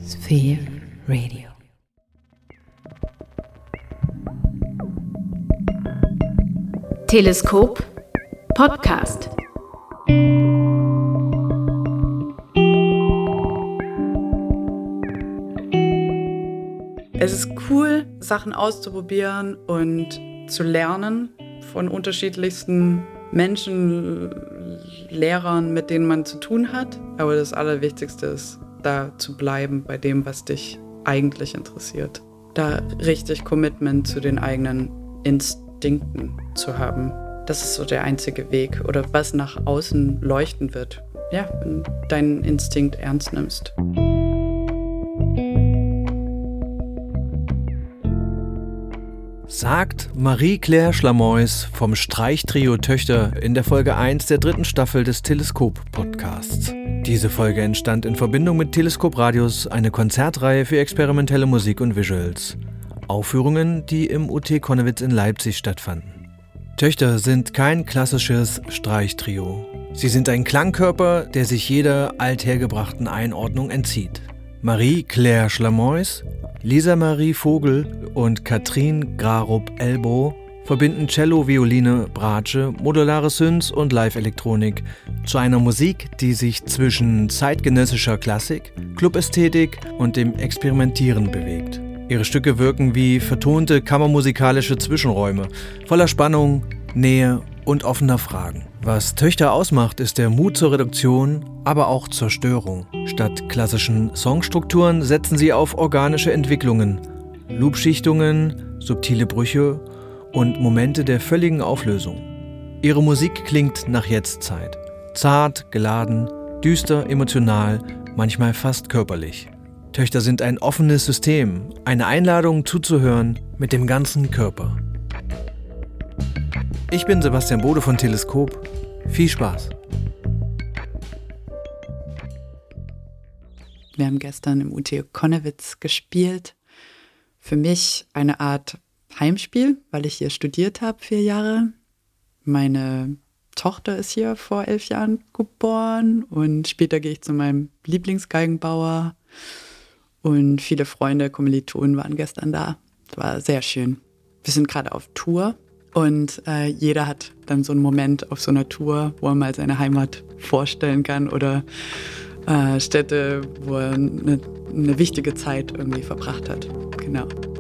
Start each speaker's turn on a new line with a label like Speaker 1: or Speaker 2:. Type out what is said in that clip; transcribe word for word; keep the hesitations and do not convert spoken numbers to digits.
Speaker 1: Sphere Radio.
Speaker 2: Teleskop Podcast.
Speaker 3: Es ist cool, Sachen auszuprobieren und zu lernen von unterschiedlichsten Menschen, Lehrern, mit denen man zu tun hat. Aber das Allerwichtigste ist, da zu bleiben bei dem, was dich eigentlich interessiert. Da richtig Commitment zu den eigenen Instinkten zu haben. Das ist so der einzige Weg. Oder was nach außen leuchten wird. Ja, wenn du deinen Instinkt ernst nimmst.
Speaker 4: Sagt Marie-Claire Schlamois vom Streichtrio Töchter in der Folge eins der dritten Staffel des Teleskop-Podcasts. Diese Folge entstand in Verbindung mit Teleskop Radius, eine Konzertreihe für experimentelle Musik und Visuals. Aufführungen, die im U T Connewitz in Leipzig stattfanden. Töchter sind kein klassisches Streichtrio. Sie sind ein Klangkörper, der sich jeder althergebrachten Einordnung entzieht. Marie-Claire Schlamois, Lisa Marie Vogel und Katrin Grarup-Elbow verbinden Cello, Violine, Bratsche, modulare Synths und Live-Elektronik zu einer Musik, die sich zwischen zeitgenössischer Klassik, Clubästhetik und dem Experimentieren bewegt. Ihre Stücke wirken wie vertonte kammermusikalische Zwischenräume, voller Spannung, Nähe und offener Fragen. Was Töchter ausmacht, ist der Mut zur Reduktion, aber auch zur Störung. Statt klassischen Songstrukturen setzen sie auf organische Entwicklungen, Loopschichtungen, subtile Brüche und Momente der völligen Auflösung. Ihre Musik klingt nach Jetztzeit. Zart, geladen, düster, emotional, manchmal fast körperlich. Töchter sind ein offenes System, eine Einladung zuzuhören mit dem ganzen Körper. Ich bin Sebastian Bode von Teleskop. Viel Spaß!
Speaker 3: Wir haben gestern im U T Connewitz gespielt. Für mich eine Art Heimspiel, weil ich hier studiert habe, vier Jahre. Meine Tochter ist hier vor elf Jahren geboren und später gehe ich zu meinem Lieblingsgeigenbauer. Und viele Freunde, Kommilitonen waren gestern da. Es war sehr schön. Wir sind gerade auf Tour. Und äh, jeder hat dann so einen Moment auf so einer Tour, wo er mal seine Heimat vorstellen kann oder äh, Städte, wo er eine, eine wichtige Zeit irgendwie verbracht hat. Genau.